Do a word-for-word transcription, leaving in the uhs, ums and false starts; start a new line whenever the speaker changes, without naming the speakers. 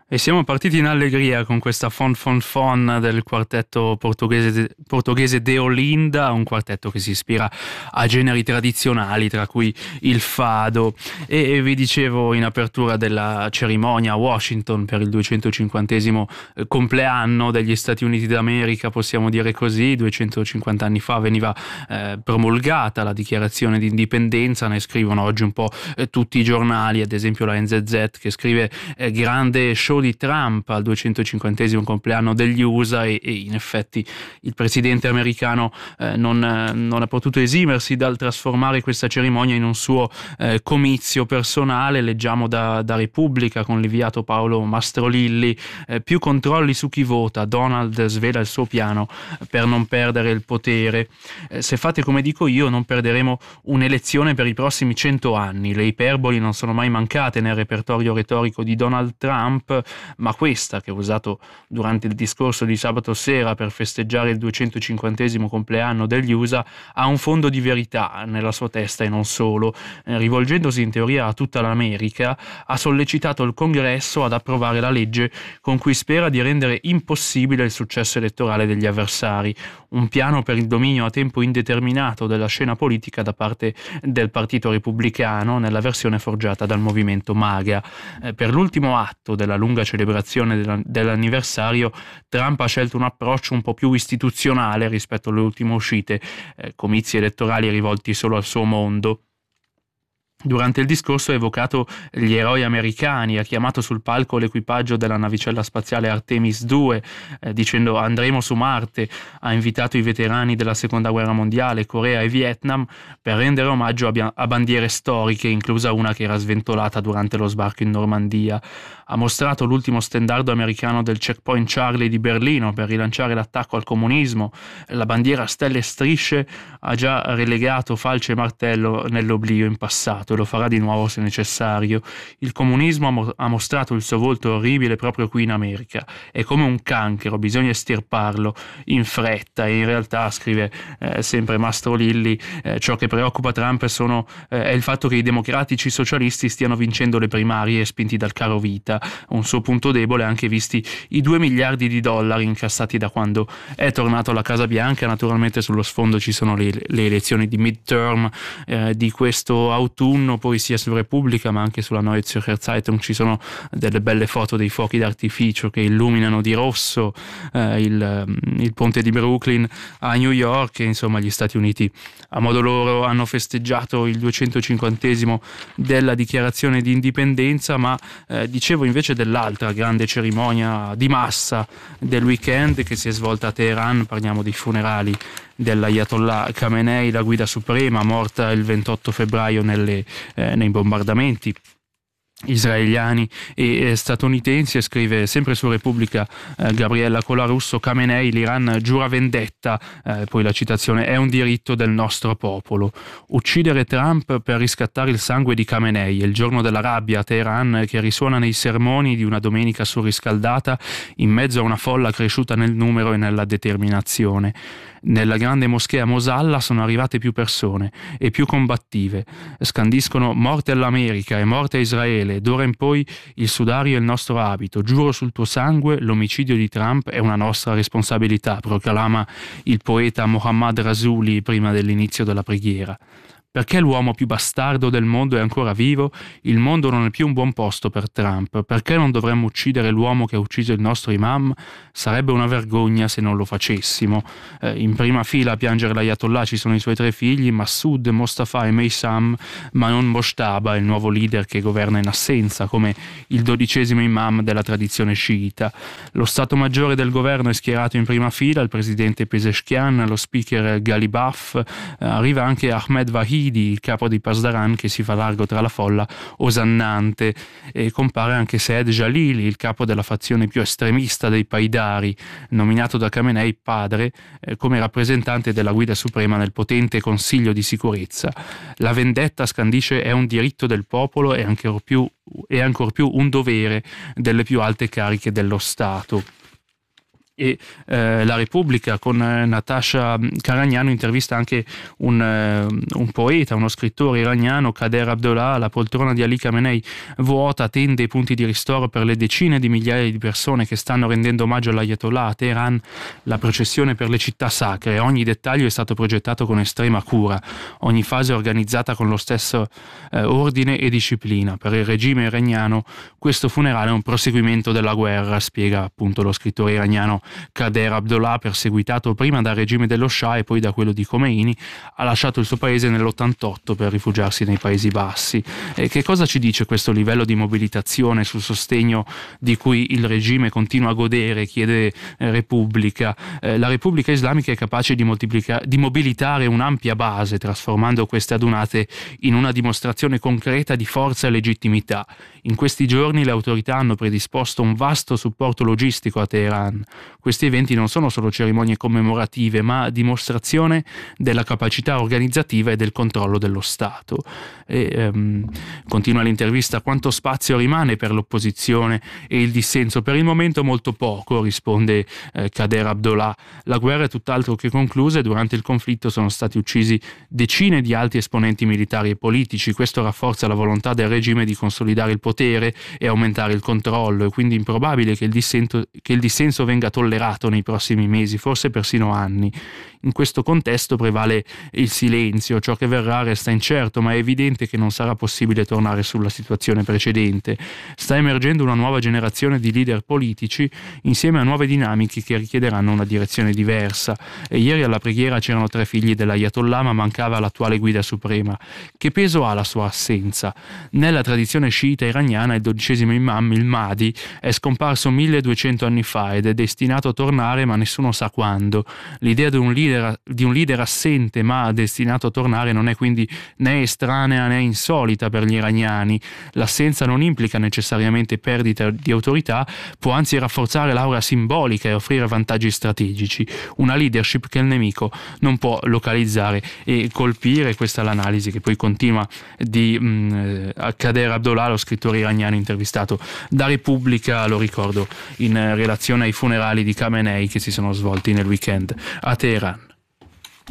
E siamo partiti in allegria con questa Fon Fon Fon del quartetto portoghese, portoghese De Olinda, un quartetto che si ispira a generi tradizionali, tra cui il fado. E, e vi dicevo in apertura della cerimonia a Washington per il duecentocinquantesimo compleanno degli Stati Uniti d'America, possiamo dire così. duecentocinquanta anni fa veniva eh, promulgata la dichiarazione di indipendenza, ne scrivono oggi un po' eh, tutti i giornali, ad esempio la N Z Z che scrive eh, grande show di Trump al duecentocinquantesimo compleanno degli U S A, e, e in effetti il presidente americano eh, non, non ha potuto esimersi dal trasformare questa cerimonia in un suo eh, comizio personale. Leggiamo da, da Repubblica con l'inviato Paolo Mastrolilli: eh, più controlli su chi vota, Donald svela il suo piano per non perdere il potere. Eh, se fate come dico io non perderemo un'elezione per i prossimi cento anni. Le iperboli non sono mai mancate nel repertorio retorico di Donald Trump, ma questa, che ho usato durante il discorso di sabato sera per festeggiare il duecentocinquantesimo compleanno degli U S A, ha un fondo di verità nella sua testa e non solo. Eh, rivolgendosi in teoria a tutta l'America, ha sollecitato il Congresso ad approvare la legge con cui spera di rendere impossibile il successo elettorale degli avversari, un piano per il dominio a tempo indeterminato della scena politica da parte del Partito Repubblicano nella versione forgiata dal movimento MAGA. Eh, per l'ultimo atto della lunga celebrazione dell'anniversario, Trump ha scelto un approccio un po' più istituzionale rispetto alle ultime uscite, eh, comizi elettorali rivolti solo al suo mondo. Durante il discorso ha evocato gli eroi americani, ha chiamato sul palco l'equipaggio della navicella spaziale Artemis due, eh, dicendo andremo su Marte, ha invitato i veterani della seconda guerra mondiale, Corea e Vietnam, per rendere omaggio a, bia- a bandiere storiche, inclusa una che era sventolata durante lo sbarco in Normandia. Ha mostrato l'ultimo stendardo americano del checkpoint Charlie di Berlino per rilanciare l'attacco al comunismo. La bandiera a stelle e strisce ha già relegato falce e martello nell'oblio in passato e lo farà di nuovo se necessario. Il comunismo ha, mo- ha mostrato il suo volto orribile proprio qui in America. È come un cancro, bisogna estirparlo in fretta. E in realtà, scrive eh, sempre Mastro Lilli, eh, ciò che preoccupa Trump sono, eh, è il fatto che i democratici socialisti stiano vincendo le primarie spinti dal caro vita. Un suo punto debole anche visti i due miliardi di dollari incassati da quando è tornato alla Casa Bianca. Naturalmente sullo sfondo ci sono le, le elezioni di midterm eh, di questo autunno, poi sia su Repubblica ma anche sulla Neue Zürcher Zeitung ci sono delle belle foto dei fuochi d'artificio che illuminano di rosso eh, il, il ponte di Brooklyn a New York. E insomma gli Stati Uniti a modo loro hanno festeggiato il duecentocinquantesimo della dichiarazione di indipendenza, ma eh, dicevo invece dell'altra grande cerimonia di massa del weekend che si è svolta a Teheran. Parliamo dei funerali dell'Ayatollah Khamenei, la guida suprema, morta il ventotto febbraio nelle, eh, nei bombardamenti israeliani e statunitensi. E scrive sempre su Repubblica eh, Gabriella Colarusso: Khamenei, l'Iran giura vendetta, eh, poi la citazione: è un diritto del nostro popolo. Uccidere Trump per riscattare il sangue di Khamenei. È il giorno della rabbia a Teheran che risuona nei sermoni di una domenica surriscaldata in mezzo a una folla cresciuta nel numero e nella determinazione. Nella grande moschea Mosalla sono arrivate più persone e più combattive. Scandiscono morte all'America e morte a Israele. D'ora in poi il sudario è il nostro abito. Giuro sul tuo sangue, l'omicidio di Trump è una nostra responsabilità, proclama il poeta Mohammad Rasuli prima dell'inizio della preghiera. Perché l'uomo più bastardo del mondo è ancora vivo? Il mondo non è più un buon posto per Trump. Perché non dovremmo uccidere l'uomo che ha ucciso il nostro imam? Sarebbe una vergogna se non lo facessimo. Eh, in prima fila a piangere l'Ayatollah ci sono i suoi tre figli, Massoud, Mostafa e Meissam, ma non Moshtaba, il nuovo leader che governa in assenza, come il dodicesimo imam della tradizione sciita. Lo Stato Maggiore del governo è schierato in prima fila, il presidente Pezeshkian, lo speaker Ghalibaf, eh, arriva anche Ahmed Vahidi, il capo di Pasdaran, che si fa largo tra la folla osannante, e compare anche Saed Jalili, il capo della fazione più estremista dei Paidari, nominato da Khamenei padre eh, come rappresentante della guida suprema nel potente Consiglio di Sicurezza. La vendetta, scandisce, è un diritto del popolo e ancor più, e ancor più un dovere delle più alte cariche dello Stato. E eh, la Repubblica con eh, Natasha Caragnano intervista anche un, eh, un poeta, uno scrittore iraniano, Kader Abdollah. La poltrona di Ali Khamenei vuota, tende i punti di ristoro per le decine di migliaia di persone che stanno rendendo omaggio all'Ayatollah a Teheran. La processione per le città sacre, ogni dettaglio è stato progettato con estrema cura, ogni fase è organizzata con lo stesso eh, ordine e disciplina. Per il regime iraniano questo funerale è un proseguimento della guerra, spiega appunto lo scrittore iraniano Kader Abdollah, perseguitato prima dal regime dello Shah e poi da quello di Khomeini. Ha lasciato il suo paese nell'ottantotto per rifugiarsi nei Paesi Bassi. E che cosa ci dice questo livello di mobilitazione sul sostegno di cui il regime continua a godere, chiede eh, Repubblica? Eh, la Repubblica Islamica è capace di, di mobilitare un'ampia base, trasformando queste adunate in una dimostrazione concreta di forza e legittimità. In questi giorni le autorità hanno predisposto un vasto supporto logistico a Teheran. Questi eventi non sono solo cerimonie commemorative, ma dimostrazione della capacità organizzativa e del controllo dello Stato. E, ehm, continua l'intervista: quanto spazio rimane per l'opposizione e il dissenso? Per il momento molto poco, risponde eh, Kader Abdollah. La guerra è tutt'altro che conclusa e durante il conflitto sono stati uccisi decine di alti esponenti militari e politici. Questo rafforza la volontà del regime di consolidare il potere e aumentare il controllo. È quindi improbabile che il dissenso, che il dissenso venga tollerato nei prossimi mesi, forse persino anni. In questo contesto prevale il silenzio, ciò che verrà resta incerto, ma è evidente che non sarà possibile tornare sulla situazione precedente. Sta emergendo una nuova generazione di leader politici insieme a nuove dinamiche che richiederanno una direzione diversa. E ieri alla preghiera c'erano tre figli dell'Ayatollah, ma mancava l'attuale guida suprema. Che peso ha la sua assenza? Nella tradizione sciita iraniana il dodicesimo imam, il Mahdi, è scomparso milleduecento anni fa ed è destinato a tornare, ma nessuno sa quando. L'idea di un leader di un leader assente ma destinato a tornare non è quindi né estranea né insolita per gli iraniani. L'assenza non implica necessariamente perdita di autorità, può anzi rafforzare l'aura simbolica e offrire vantaggi strategici. Una leadership che il nemico non può localizzare e colpire. Questa è l'analisi che poi continua di mh, Kader Abdollah, lo scrittore iraniano intervistato da Repubblica, lo ricordo, in relazione ai funerali di Khamenei che si sono svolti nel weekend a Teheran.